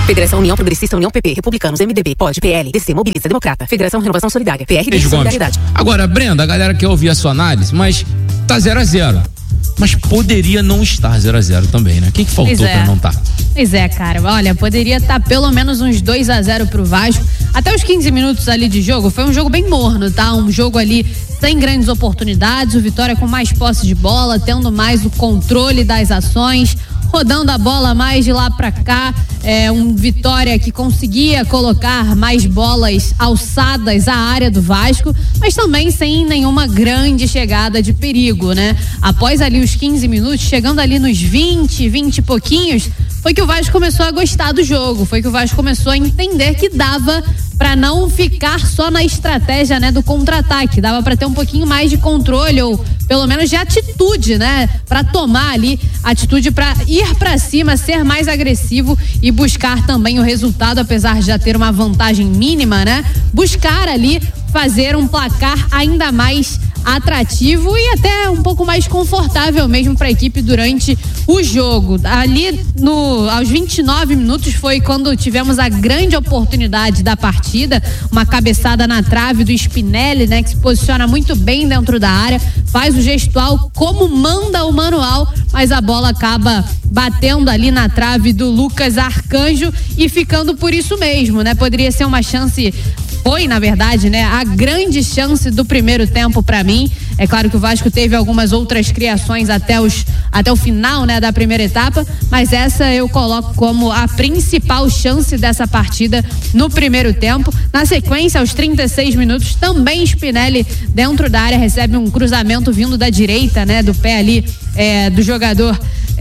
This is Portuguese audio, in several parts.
Federação União Progressista, União PP, Republicanos, MDB, POD, PL, DC, Mobiliza, Democrata, Federação Renovação Solidária, PRB, Solidariedade. Agora, Brenda, a galera quer ouvir a sua análise, mas tá 0-0. Mas poderia não estar 0-0 também, né? O que faltou pra não estar? Pois é, cara. Olha, poderia estar pelo menos uns 2-0 pro Vasco. Até os 15 minutos ali de jogo, foi um jogo bem morno, tá? Um jogo ali sem grandes oportunidades, o Vitória com mais posse de bola, tendo mais o controle das ações, rodando a bola mais de lá pra cá, um Vitória que conseguia colocar mais bolas alçadas à área do Vasco, mas também sem nenhuma grande chegada de perigo, né? Após ali os 15 minutos, chegando ali nos 20 e pouquinhos, foi que o Vasco começou a gostar do jogo, foi que o Vasco começou a entender que dava para não ficar só na estratégia, né, do contra-ataque, dava para ter um pouquinho mais de controle ou pelo menos de atitude, né, para tomar ali atitude para ir para cima, ser mais agressivo e buscar também o resultado, apesar de já ter uma vantagem mínima, né? Buscar ali fazer um placar ainda mais atrativo e até um pouco mais confortável mesmo para a equipe durante o jogo. Ali aos 29 minutos foi quando tivemos a grande oportunidade da partida, uma cabeçada na trave do Spinelli, né, que se posiciona muito bem dentro da área, faz o gestual como manda o manual, mas a bola acaba batendo ali na trave do Lucas Arcanjo e ficando por isso mesmo, né? Poderia ser uma chance, foi na verdade, né, a grande chance do primeiro tempo para mim. É claro que o Vasco teve algumas outras criações até o final, né, da primeira etapa, mas essa eu coloco como a principal chance dessa partida no primeiro tempo. Na sequência, aos 36 minutos, também Spinelli dentro da área recebe um cruzamento vindo da direita, né, do pé ali do jogador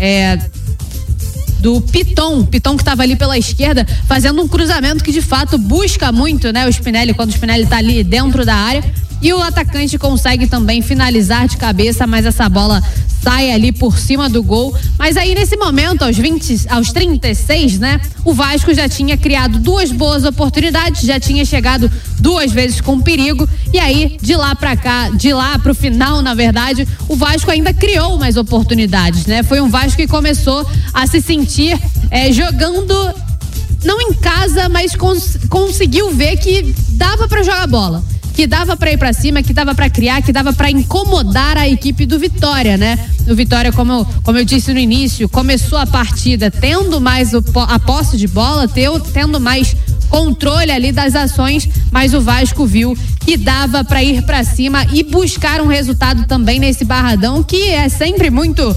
do Piton que estava ali pela esquerda, fazendo um cruzamento que de fato busca muito, né, o Spinelli, quando o Spinelli tá ali dentro da área, e o atacante consegue também finalizar de cabeça, mas essa bola sai ali por cima do gol. Mas aí nesse momento, aos 36, né, o Vasco já tinha criado 2 boas oportunidades, já tinha chegado 2 vezes com perigo, e aí de lá pra cá, de lá pro final, na verdade, o Vasco ainda criou mais oportunidades, né? Foi um Vasco que começou a se sentir jogando não em casa, mas conseguiu ver que dava pra jogar bola, que dava para ir para cima, que dava para criar, que dava para incomodar a equipe do Vitória, né? O Vitória, como eu disse no início, começou a partida tendo mais a posse de bola, tendo mais controle ali das ações, mas o Vasco viu que dava para ir para cima e buscar um resultado também nesse Barradão, que é sempre muito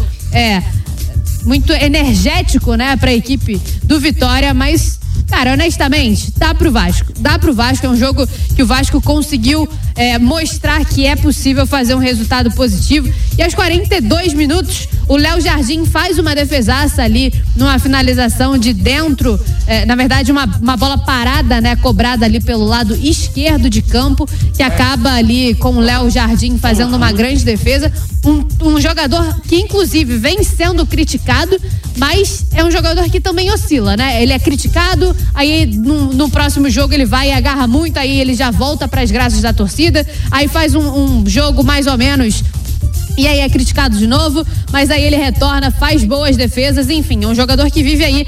energético, né, para a equipe do Vitória, mas cara, honestamente, dá pro Vasco, é um jogo que o Vasco conseguiu mostrar que é possível fazer um resultado positivo, e aos 42 minutos o Léo Jardim faz uma defesaça ali numa finalização de dentro, na verdade uma bola parada, né, cobrada ali pelo lado esquerdo de campo, que acaba ali com o Léo Jardim fazendo uma grande defesa, um jogador que inclusive vem sendo criticado, mas é um jogador que também oscila, né? Ele é criticado, aí no próximo jogo ele vai e agarra muito, aí ele já volta para as graças da torcida, aí faz um jogo mais ou menos e aí é criticado de novo, mas aí ele retorna, faz boas defesas, enfim, é um jogador que vive aí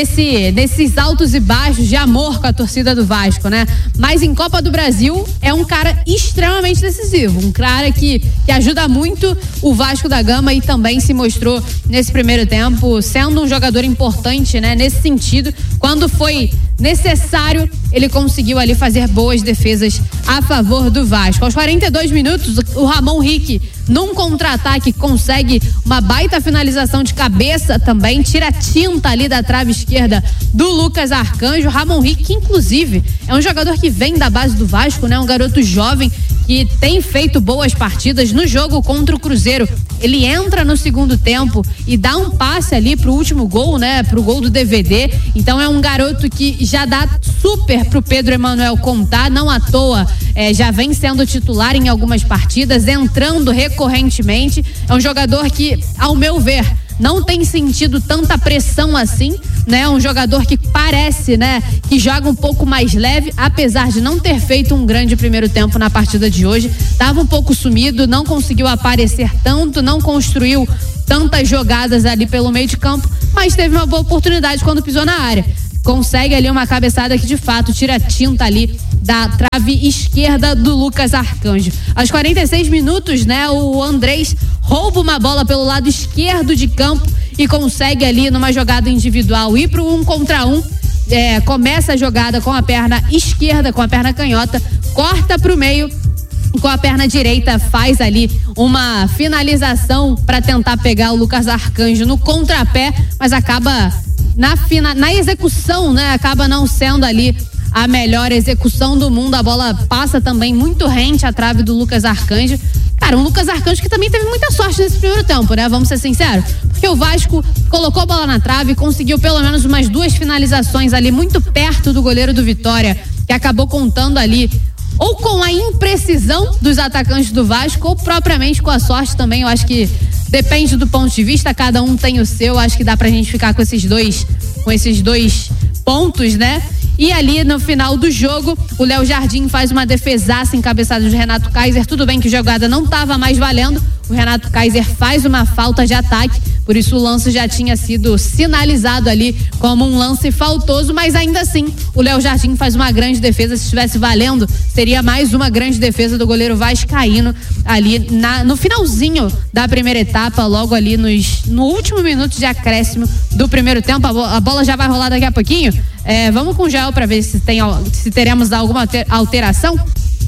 nesses altos e baixos de amor com a torcida do Vasco, né? Mas em Copa do Brasil é um cara extremamente decisivo, um cara que ajuda muito o Vasco da Gama e também se mostrou nesse primeiro tempo sendo um jogador importante, né? Nesse sentido, quando foi necessário, ele conseguiu ali fazer boas defesas a favor do Vasco. Aos 42 minutos, o Ramon Rick, num contra-ataque, consegue uma baita finalização de cabeça também, tira a tinta ali da trave esquerda do Lucas Arcanjo. Ramon Rick, que inclusive é um jogador que vem da base do Vasco, né? Um garoto jovem que tem feito boas partidas. No jogo contra o Cruzeiro, ele entra no segundo tempo e dá um passe ali pro último gol, né? Pro gol do DVD. Então é um garoto que já dá super pro Pedro Emanuel contar, não à toa, já vem sendo titular em algumas partidas, entrando recorrentemente. É um jogador que, ao meu ver, não tem sentido tanta pressão assim, né? Um jogador que parece, né, que joga um pouco mais leve, apesar de não ter feito um grande primeiro tempo na partida de hoje. Tava um pouco sumido, não conseguiu aparecer tanto, não construiu tantas jogadas ali pelo meio de campo, mas teve uma boa oportunidade quando pisou na área. consegue ali uma cabeçada que de fato tira a tinta ali da trave esquerda do Lucas Arcanjo. Aos 46 minutos, né, o Andrés rouba uma bola pelo lado esquerdo de campo e consegue ali numa jogada individual ir pro 1 contra 1. Começa a jogada com a perna esquerda, com a perna canhota, corta pro meio, com a perna direita faz ali uma finalização para tentar pegar o Lucas Arcanjo no contrapé, mas acaba na execução, né? Acaba não sendo ali a melhor execução do mundo. A bola passa também muito rente à trave do Lucas Arcanjo. Cara, um Lucas Arcanjo que também teve muita sorte nesse primeiro tempo, né? Vamos ser sinceros. Porque o Vasco colocou a bola na trave, conseguiu pelo menos umas 2 finalizações ali muito perto do goleiro do Vitória, que acabou contando ali ou com a imprecisão dos atacantes do Vasco ou propriamente com a sorte também. Eu acho que depende do ponto de vista, cada um tem o seu. Acho que dá pra gente ficar com esses dois pontos, né? E ali no final do jogo, o Léo Jardim faz uma defesaça encabeçada de Renato Kaiser. Tudo bem que a jogada não estava mais valendo. O Renato Kaiser faz uma falta de ataque, por isso o lance já tinha sido sinalizado ali como um lance faltoso, mas ainda assim o Léo Jardim faz uma grande defesa. Se estivesse valendo, seria mais uma grande defesa do goleiro vascaíno ali no finalzinho da primeira etapa, logo ali no último minuto de acréscimo do primeiro tempo. A bola já vai rolar daqui a pouquinho. Vamos com o Jael para ver se teremos alguma alteração.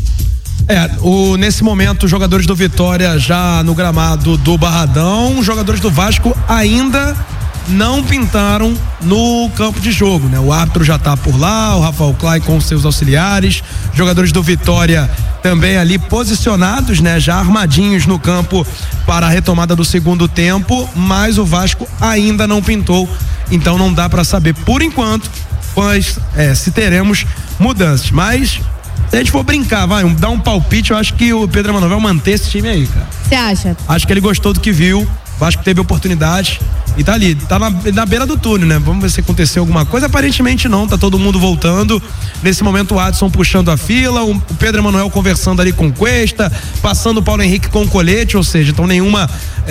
Nesse momento, os jogadores do Vitória já no gramado do Barradão, os jogadores do Vasco ainda não pintaram no campo de jogo, né? O árbitro já tá por lá, o Rafael Klein com seus auxiliares, jogadores do Vitória também ali posicionados, né? Já armadinhos no campo para a retomada do segundo tempo, mas o Vasco ainda não pintou, então não dá para saber por enquanto se teremos mudanças, mas se a gente for brincar, dar um palpite, eu acho que o Pedro Emanuel vai manter esse time aí, cara. Você acha? Acho que ele gostou do que viu, o Vasco teve oportunidade e tá ali, tá na beira do túnel, né? Vamos ver se aconteceu alguma coisa. Aparentemente não, tá todo mundo voltando. Nesse momento o Adson puxando a fila, o Pedro Emanuel conversando ali com o Cuesta, passando o Paulo Henrique com o colete, ou seja, então nenhuma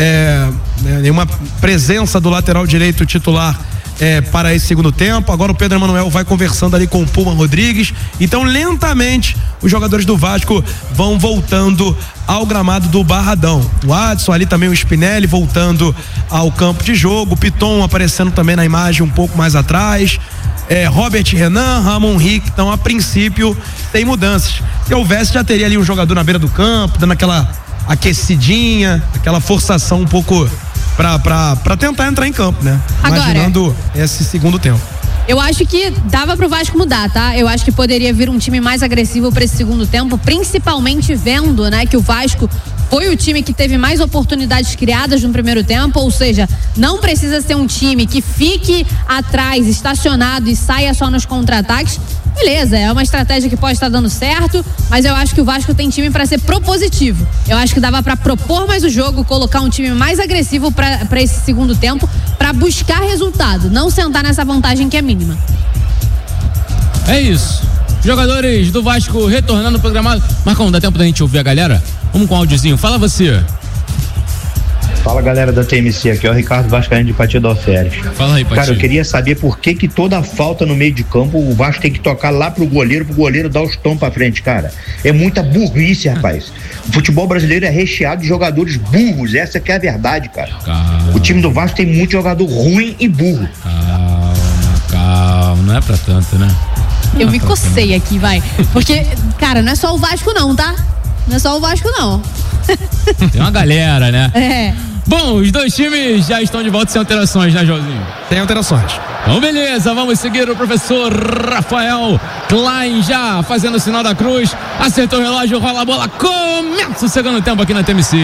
presença do lateral direito titular para esse segundo tempo. Agora o Pedro Emanuel vai conversando ali com o Puma Rodrigues. Então lentamente os jogadores do Vasco vão voltando ao gramado do Barradão. O Adson ali também, o Spinelli voltando ao campo de jogo, o Piton aparecendo também na imagem um pouco mais atrás, Robert Renan, Ramon Rick. Então a princípio tem mudanças. Se houvesse, já teria ali um jogador na beira do campo dando aquela aquecidinha, aquela forçação um pouco pra tentar entrar em campo, né? Imaginando esse segundo tempo. Eu acho que dava pro Vasco mudar, tá? Eu acho que poderia vir um time mais agressivo para esse segundo tempo, principalmente vendo, né, que o Vasco foi o time que teve mais oportunidades criadas no primeiro tempo, ou seja, não precisa ser um time que fique atrás, estacionado e saia só nos contra-ataques. Beleza, é uma estratégia que pode estar dando certo, mas eu acho que o Vasco tem time para ser propositivo. Eu acho que dava para propor mais o jogo, colocar um time mais agressivo para esse segundo tempo, para buscar resultado, não sentar nessa vantagem que é mínima. É isso. Jogadores do Vasco retornando pro gramado. Marcão, dá tempo da gente ouvir a galera? Vamos com um áudiozinho. Fala você. Fala, galera da TMC, aqui é o Ricardo Vascaíno de Patia do Alferes. Fala aí, Patia. Cara, eu queria saber por que toda falta no meio de campo o Vasco tem que tocar lá pro goleiro dar os tons pra frente, cara. É muita burrice, rapaz. O futebol brasileiro é recheado de jogadores burros, essa que é a verdade, cara. Calma. O time do Vasco tem muito jogador ruim e burro. Calma, não é pra tanto, né? Eu me cocei aqui, vai. Porque, cara, não é só o Vasco não, tá? Não é só o Vasco não. Tem uma galera, né? Bom, os dois times já estão de volta sem alterações, né, Joãozinho? Tem alterações. Então, beleza, vamos seguir o professor Rafael Klein já fazendo o sinal da cruz. Acertou o relógio, rola a bola. Começa o segundo tempo aqui na TMC.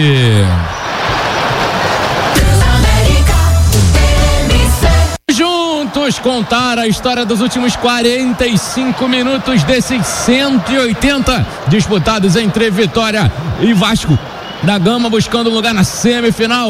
Juntos contar a história dos últimos 45 minutos desses 180 disputados entre Vitória e Vasco da Gama, buscando um lugar na semifinal.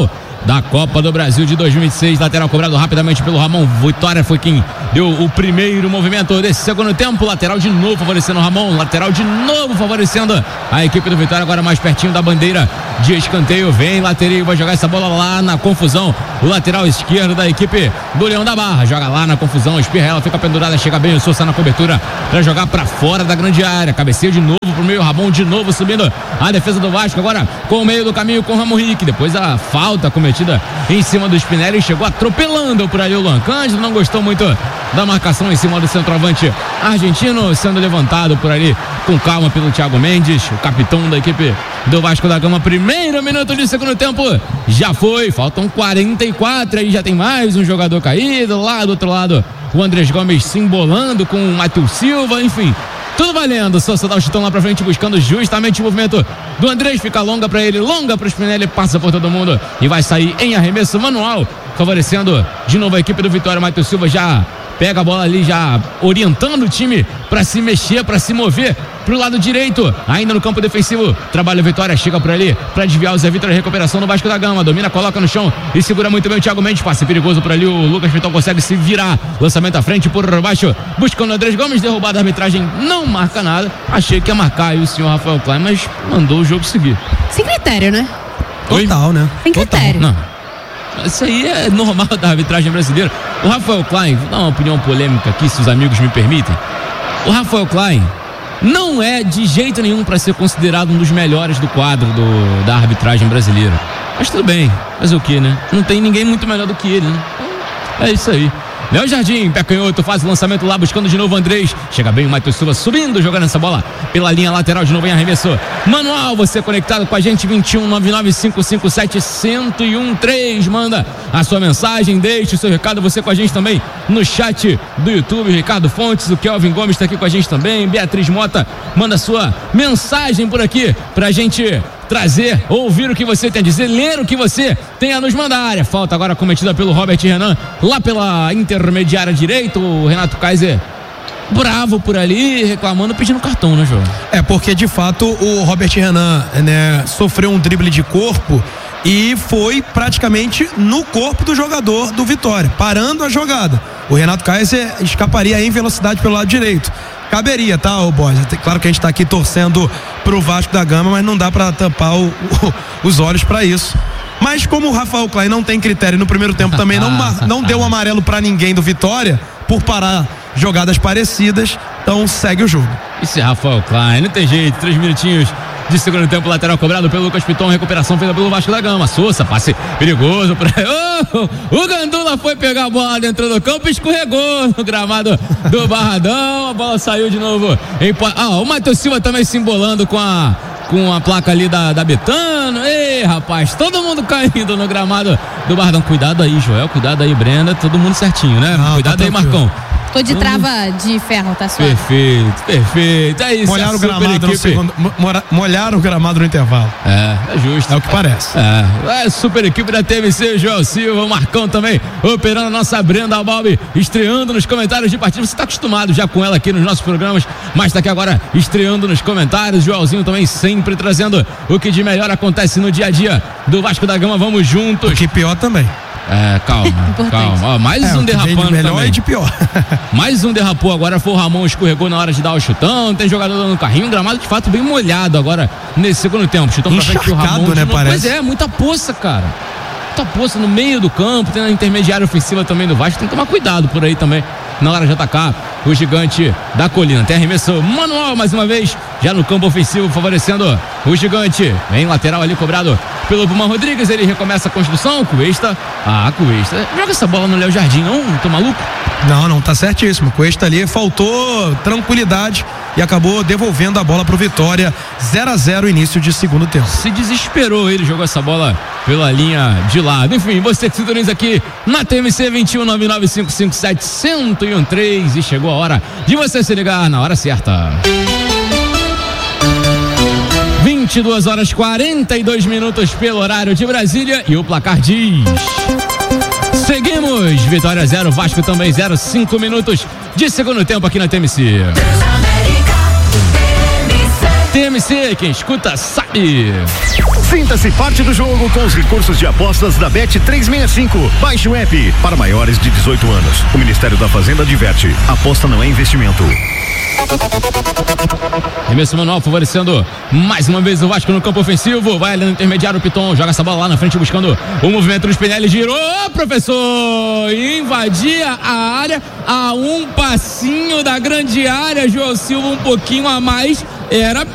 da Copa do Brasil de 2026. Lateral cobrado rapidamente pelo Ramon. Vitória foi quem deu o primeiro movimento desse segundo tempo. Lateral de novo favorecendo o Ramon. Lateral de novo favorecendo a equipe do Vitória, agora mais pertinho da bandeira de escanteio. Vem lateral, vai jogar essa bola lá na confusão. O lateral esquerdo da equipe do Leão da Barra joga lá na confusão, espirra ela, fica pendurada, chega bem o Sousa na cobertura para jogar para fora da grande área. Cabeceio de novo pro meio, Ramon de novo subindo a defesa do Vasco, agora com o meio do caminho com o Ramon Henrique. Depois a falta cometida em cima do Spinelli, chegou atropelando por ali o Luan Cândido, não gostou muito da marcação em cima do centroavante argentino, sendo levantado por ali com calma pelo Thiago Mendes, o capitão da equipe do Vasco da Gama. Primeiro minuto de segundo tempo já foi, faltam 44, aí já tem mais um jogador caído, lá do outro lado o Andrés Gomes se embolando com o Matheus Silva, enfim, tudo valendo. Sousa dá o chutão lá pra frente, buscando justamente o movimento do Andrés, fica longa pra ele, longa pro Spinelli, passa por todo mundo e vai sair em arremesso manual, favorecendo de novo a equipe do Vitória. Matheus Silva já pega a bola ali, já orientando o time para se mexer, para se mover pro lado direito, ainda no campo defensivo. Trabalha o Vitória, chega por ali para desviar o Zé Vitor. Recuperação no Vasco da Gama, domina, coloca no chão e segura muito bem o Thiago Mendes. Passe perigoso por ali, o Lucas Piton consegue se virar, lançamento à frente por baixo, buscando o Andrés Gomes, derrubada, a arbitragem não marca nada. Achei que ia marcar aí o senhor Rafael Klein, mas mandou o jogo seguir. Sem critério, né? Total, né? Sem critério. Não. Isso aí é normal da arbitragem brasileira. O Rafael Klein, vou dar uma opinião polêmica aqui, se os amigos me permitem. O Rafael Klein não é de jeito nenhum para ser considerado um dos melhores do quadro da arbitragem brasileira. Mas tudo bem, fazer o que, né? Não tem ninguém muito melhor do que ele, né? É isso aí. Léo Jardim, pé canhoto, faz o lançamento lá, buscando de novo o Andrés. Chega bem o Matheus Silva subindo, jogando essa bola pela linha lateral, de novo em arremesso manual. Você conectado com a gente, 2199557113. Manda a sua mensagem, deixe o seu recado. Você com a gente também no chat do YouTube. Ricardo Fontes, o Kelvin Gomes está aqui com a gente também. Beatriz Mota, manda sua mensagem por aqui pra gente trazer, ouvir o que você tem a dizer, ler o que você tem a nos mandar. Falta agora cometida pelo Robert Renan, lá pela intermediária direita. O Renato Kaiser bravo por ali, reclamando, pedindo cartão, né, João? É, porque de fato o Robert Renan, né, sofreu um drible de corpo e foi praticamente no corpo do jogador do Vitória, parando a jogada. O Renato Kaiser escaparia em velocidade pelo lado direito. Caberia, tá, ô Boys? Claro que a gente tá aqui torcendo pro Vasco da Gama, mas não dá pra tampar os olhos pra isso. Mas como o Rafael Klein não tem critério no primeiro tempo, também não deu um amarelo pra ninguém do Vitória por parar jogadas parecidas, então segue o jogo. Esse Rafael Klein, não tem jeito, 3 minutinhos de segundo tempo, lateral cobrado pelo Lucas Piton, recuperação feita pelo Vasco da Gama. Sousa, passe perigoso pra... o Gandula foi pegar a bola dentro do campo e escorregou no gramado do Barradão, a bola saiu de novo o Matheus Silva também se embolando com a placa ali da Betano. Ei, rapaz, todo mundo caindo no gramado do Barradão. Cuidado aí, Joel, cuidado aí, Brenda, todo mundo certinho, né? Não, cuidado tá aí, Marcão. Tô de trava de ferro, tá suave. Perfeito. É isso. Molharam o gramado no segundo. Molharam o gramado no intervalo. É justo. É o que parece. É a super equipe da TMC, Joel Silva, o Marcão também, operando a nossa Brenda Balbi, estreando nos comentários de partida. Você tá acostumado já com ela aqui nos nossos programas, mas tá aqui agora estreando nos comentários. Joelzinho também sempre trazendo o que de melhor acontece no dia a dia do Vasco da Gama. Vamos juntos. O que pior também. Calma. Ó, mais um derrapando de melhor também. E de pior. Mais um derrapou agora, foi o Ramon, escorregou na hora de dar o chutão. Tem jogador dando carrinho, um gramado de fato bem molhado agora nesse segundo tempo. Chutão pra frente do Ramon, né, parece? Pois é, muita poça, cara. Muita poça no meio do campo, tem a intermediária ofensiva também do Vasco. Tem que tomar cuidado por aí também na hora de atacar o Gigante da Colina. Tem arremesso manual mais uma vez, já no campo ofensivo, favorecendo o Gigante. Vem lateral ali cobrado pelo Puma Rodrigues, ele recomeça a construção. Cuesta, joga essa bola no Léo Jardim, não? Tô maluco? Não, tá certíssimo. Cuesta ali, faltou tranquilidade e acabou devolvendo a bola pro Vitória. 0-0 início de segundo tempo. Se desesperou, ele jogou essa bola pela linha de lado. Enfim, você que sintoniza aqui na TMC 2199557113 e chegou a hora de você se ligar na hora certa. 22h42 pelo horário de Brasília e o placar diz: seguimos, Vitória 0, Vasco também 0, 5 minutos de segundo tempo aqui na TMC. TMC, quem escuta sabe. Sinta-se parte do jogo com os recursos de apostas da Bet365. Baixe o app para maiores de 18 anos. O Ministério da Fazenda adverte: aposta não é investimento. Remesso manual favorecendo mais uma vez o Vasco no campo ofensivo. Vai ali no intermediário, o Piton joga essa bola lá na frente buscando o movimento do Spinelli. Girou, professor! Invadia a área a um passinho da grande área. João Silva um pouquinho a mais. Era